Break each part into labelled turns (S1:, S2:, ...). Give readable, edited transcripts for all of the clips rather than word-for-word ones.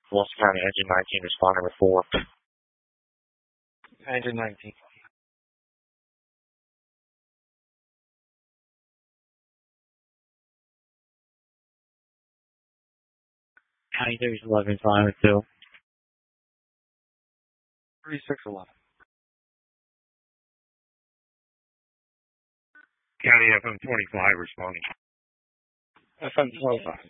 S1: Wilson County Engine 19 responding with 4.
S2: Engine 19.
S1: County 3611 flying with 2.
S2: 3611.
S1: County FM 25 responding.
S2: FM 25.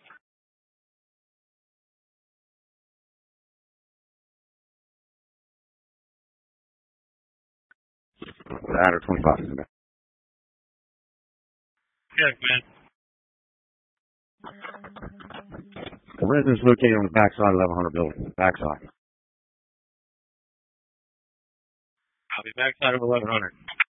S3: Ladder 25.
S1: Yes, man.
S3: The residence located on the backside of 1100 building. Backside.
S1: I'll be backside of 1100.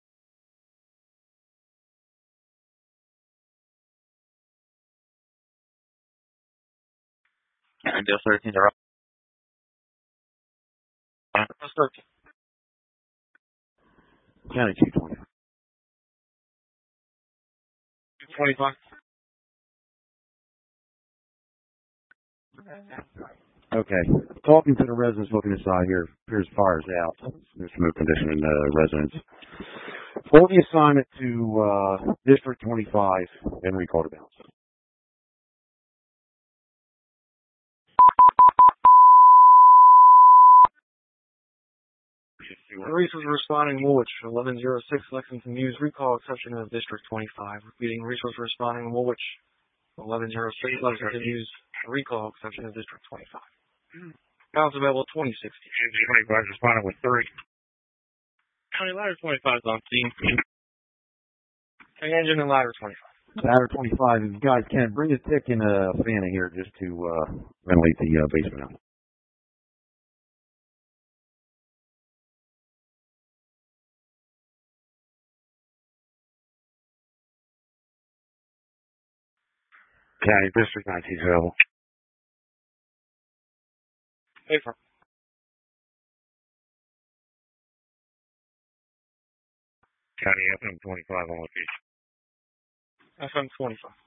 S1: County Bill 13 are up.
S2: That's 13.
S3: County 220.
S2: 225.
S3: Okay. Talking to the residents looking inside here, appears fire's out. There's smoke condition in the residence. Forward the assignment to District 25 and recall to bounce.
S2: Resource responding Woolwich 1106 Lexington News recall exception of District 25. Repeating resource responding Woolwich 1106 Lexington News recall exception of District 25. Balance available 2060.
S1: Engine 25 responding with 3. County Ladder 25 is on scene.
S2: Engine and ladder 25.
S3: Ladder 25, if you guys can, bring a tick and a fan in here just to ventilate the basement out. County District 19 available.
S2: Hey, firm.
S1: County FM 25 on location.
S2: FM 25.